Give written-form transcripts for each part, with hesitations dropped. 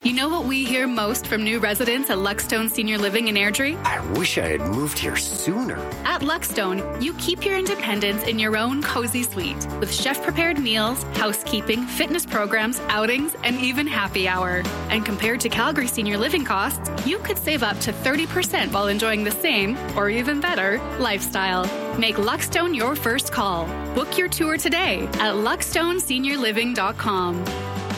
You know what we hear most from new residents at Luckstone Senior Living in Airdrie? I wish I had moved here sooner. At Luckstone, you keep your independence in your own cozy suite with chef-prepared meals, housekeeping, fitness programs, outings, and even happy hour. And compared to Calgary Senior Living costs, you could save up to 30% while enjoying the same, or even better, lifestyle. Make Luckstone your first call. Book your tour today at luckstoneseniorliving.com.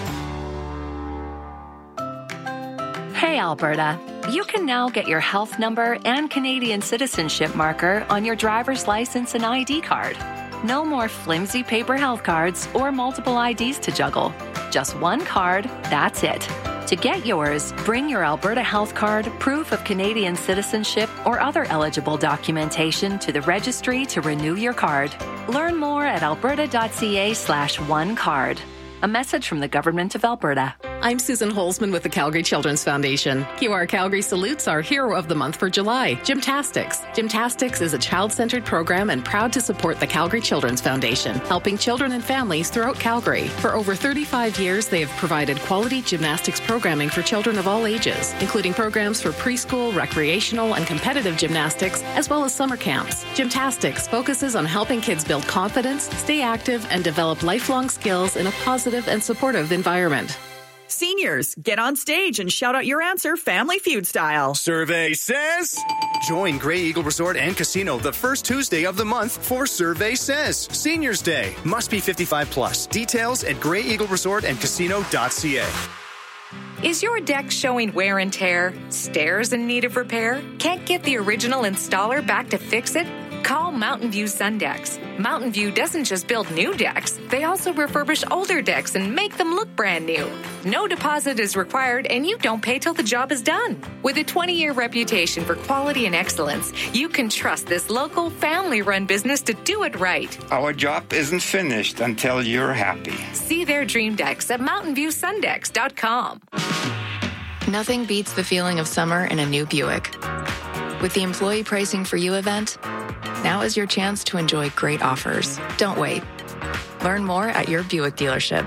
Hey, Alberta. You can now get your health number and Canadian citizenship marker on your driver's license and ID card. No more flimsy paper health cards or multiple IDs to juggle. Just one card, that's it. To get yours, bring your Alberta Health Card, proof of Canadian citizenship, or other eligible documentation to the registry to renew your card. Learn more at alberta.ca/onecard. A message from the Government of Alberta. I'm Susan Holzman with the Calgary Children's Foundation. QR Calgary salutes our Hero of the Month for July, Gymtastics. Gymtastics is a child-centered program and proud to support the Calgary Children's Foundation, helping children and families throughout Calgary. For over 35 years, they have provided quality gymnastics programming for children of all ages, including programs for preschool, recreational, and competitive gymnastics, as well as summer camps. Gymtastics focuses on helping kids build confidence, stay active, and develop lifelong skills in a positive and supportive environment. Seniors, get on stage and shout out your answer Family Feud style. Survey says... Join Grey Eagle Resort and Casino the first Tuesday of the month for Survey Says. Seniors Day. Must be 55 plus. Details at greyeagleresortandcasino.ca. Is your deck showing wear and tear? Stairs in need of repair? Can't get the original installer back to fix it? Call Mountain View Sundecks. Mountain View doesn't just build new decks, they also refurbish older decks and make them look brand new. No deposit is required and you don't pay till the job is done. With a 20-year reputation for quality and excellence, you can trust this local family-run business to do it right. Our job isn't finished until you're happy. See their dream decks at mountainviewsundecks.com. Nothing beats the feeling of summer in a new Buick. With the Employee Pricing for You event, now is your chance to enjoy great offers. Don't wait. Learn more at your Buick dealership.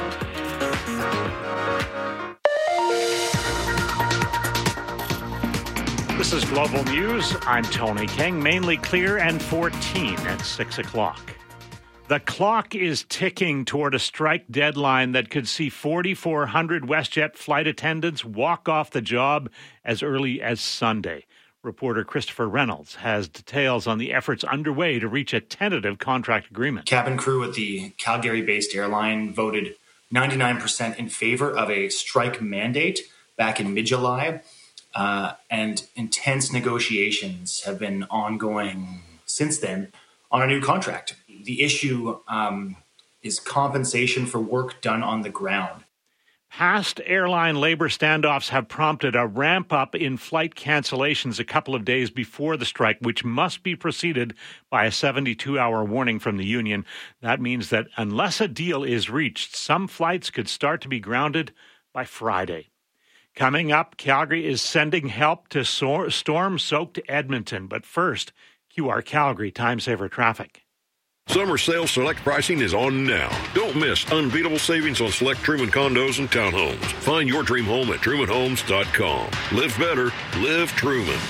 This is Global News. I'm Tony King. Mainly clear and 14 at 6 o'clock. The clock is ticking toward a strike deadline that could see 4,400 WestJet flight attendants walk off the job as early as Sunday. Reporter Christopher Reynolds has details on the efforts underway to reach a tentative contract agreement. Cabin crew at the Calgary-based airline voted 99% in favor of a strike mandate back in mid-July, and intense negotiations have been ongoing since then on a new contract. The issue is compensation for work done on the ground. Past airline labor standoffs have prompted a ramp-up in flight cancellations a couple of days before the strike, which must be preceded by a 72-hour warning from the union. That means that unless a deal is reached, some flights could start to be grounded by Friday. Coming up, Calgary is sending help to storm-soaked Edmonton. But first, QR Calgary time-saver traffic. Summer sales select pricing is on now. Don't miss unbeatable savings on select Truman condos and townhomes. Find your dream home at trumanhomes.com. Live better. Live Truman.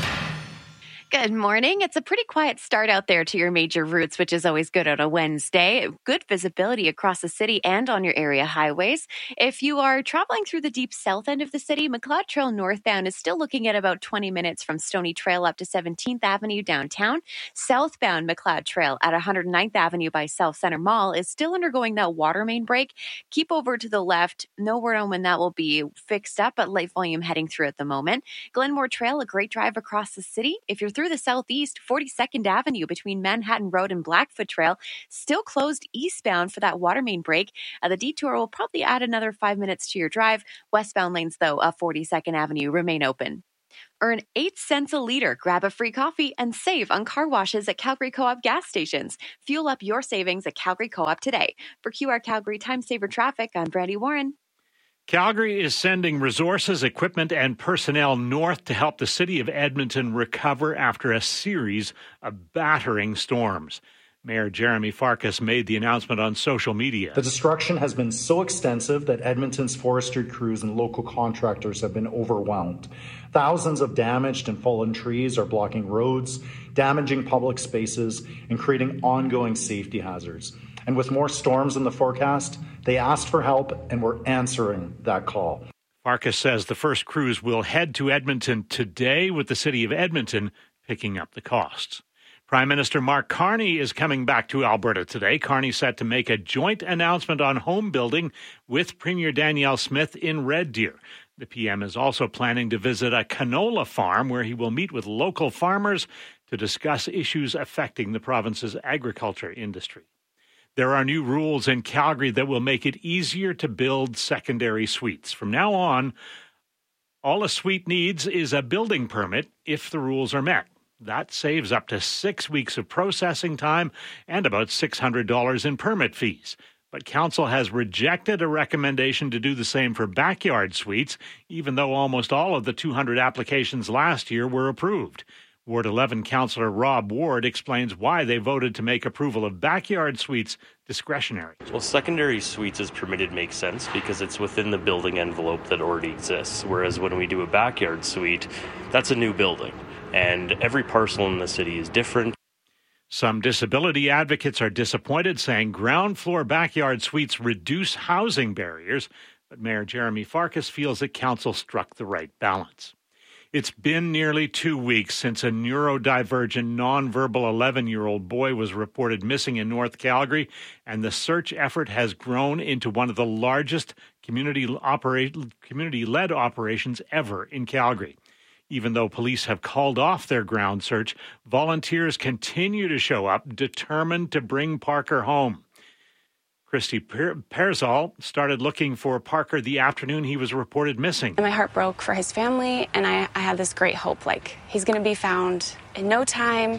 Good morning. It's a pretty quiet start out there to your major routes, which is always good on a Wednesday. Good visibility across the city and on your area highways. If you are traveling through the deep south end of the city, McLeod Trail northbound is still looking at about 20 minutes from Stony Trail up to 17th Avenue downtown. Southbound McLeod Trail at 109th Avenue by South Center Mall is still undergoing that water main break. Keep over to the left. No word on when that will be fixed up, but light volume heading through at the moment. Glenmore Trail, a great drive across the city. If you're through the southeast, 42nd Avenue between Manhattan Road and Blackfoot Trail, still closed eastbound for that water main break. The detour will probably add another 5 minutes to your drive. Westbound lanes, though, of 42nd Avenue remain open. Earn 8 cents a liter, grab a free coffee, and save on car washes at Calgary Co-op gas stations. Fuel up your savings at Calgary Co-op today. For QR Calgary Time Saver Traffic, I'm Brandy Warren. Calgary is sending resources, equipment, and personnel north to help the city of Edmonton recover after a series of battering storms. Mayor Jeremy Farkas made the announcement on social media. The destruction has been so extensive that Edmonton's forestry crews and local contractors have been overwhelmed. Thousands of damaged and fallen trees are blocking roads, damaging public spaces, and creating ongoing safety hazards. And with more storms in the forecast, they asked for help, and we're answering that call. Farkas says the first crews will head to Edmonton today, with the city of Edmonton picking up the costs. Prime Minister Mark Carney is coming back to Alberta today. Carney set to make a joint announcement on home building with Premier Danielle Smith in Red Deer. The PM is also planning to visit a canola farm where he will meet with local farmers to discuss issues affecting the province's agriculture industry. There are new rules in Calgary that will make it easier to build secondary suites. From now on, all a suite needs is a building permit if the rules are met. That saves up to 6 weeks of processing time and about $600 in permit fees. But council has rejected a recommendation to do the same for backyard suites, even though almost all of the 200 applications last year were approved. Ward 11 Councillor Rob Ward explains why they voted to make approval of backyard suites discretionary. Well, secondary suites as permitted makes sense because it's within the building envelope that already exists, whereas when we do a backyard suite, that's a new building. And every parcel in the city is different. Some disability advocates are disappointed, saying ground floor backyard suites reduce housing barriers, but Mayor Jeremy Farkas feels that council struck the right balance. It's been nearly 2 weeks since a neurodivergent, nonverbal 11-year-old boy was reported missing in North Calgary, and the search effort has grown into one of the largest community-led operations ever in Calgary. Even though police have called off their ground search, volunteers continue to show up, determined to bring Parker home. Christy Perzal started looking for Parker the afternoon he was reported missing. My heart broke for his family, and I had this great hope, like, he's going to be found in no time.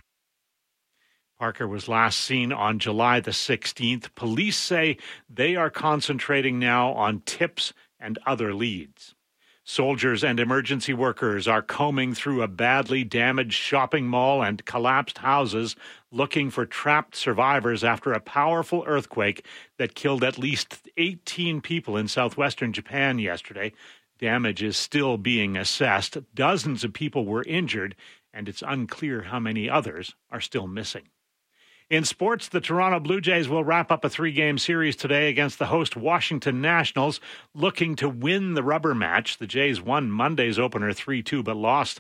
Parker was last seen on July the 16th. Police say they are concentrating now on tips and other leads. Soldiers and emergency workers are combing through a badly damaged shopping mall and collapsed houses looking for trapped survivors after a powerful earthquake that killed at least 18 people in southwestern Japan yesterday. Damage is still being assessed. Dozens of people were injured, and it's unclear how many others are still missing. In sports, the Toronto Blue Jays will wrap up a 3-game series today against the host Washington Nationals, looking to win the rubber match. The Jays won Monday's opener 3-2, but lost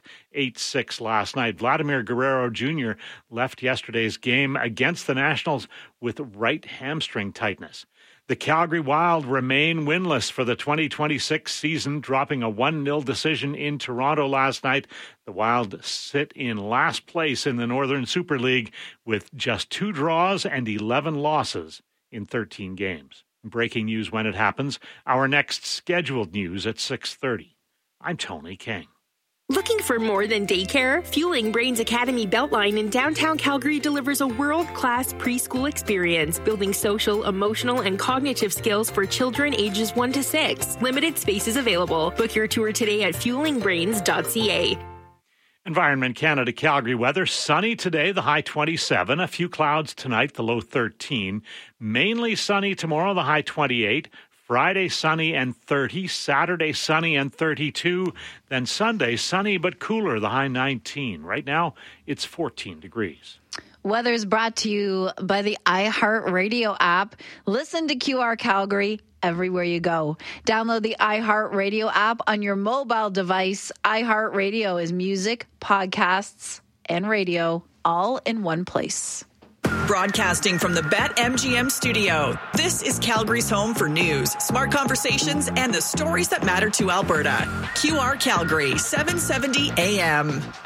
8-6 last night. Vladimir Guerrero Jr. left yesterday's game against the Nationals with right hamstring tightness. The Calgary Wild remain winless for the 2026 season, dropping a 1-0 decision in Toronto last night. The Wild sit in last place in the Northern Super League with just 2 draws and 11 losses in 13 games. Breaking news when it happens. Our next scheduled news at 6:30. I'm Tony King. Looking for more than daycare? Fueling Brains Academy Beltline in downtown Calgary delivers a world-class preschool experience, building social, emotional, and cognitive skills for children ages 1 to 6. Limited spaces available. Book your tour today at fuelingbrains.ca. Environment Canada Calgary weather. Sunny today, the high 27. A few clouds tonight, the low 13. Mainly sunny tomorrow, the high 28. Friday, sunny and 30. Saturday, sunny and 32. Then Sunday, sunny but cooler, the high 19. Right now, it's 14 degrees. Weather's brought to you by the iHeartRadio app. Listen to QR Calgary everywhere you go. Download the iHeartRadio app on your mobile device. iHeartRadio is music, podcasts, and radio all in one place. Broadcasting from the BetMGM studio, this is Calgary's home for news, smart conversations, and the stories that matter to Alberta. QR Calgary, 770 AM.